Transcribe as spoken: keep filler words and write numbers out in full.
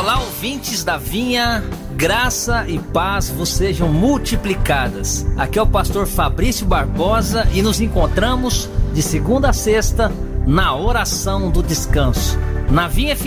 Olá, ouvintes da Vinha, graça e paz vos sejam multiplicadas. Aqui é o pastor Fabrício Barbosa e nos encontramos de segunda a sexta na oração do descanso. Na Vinha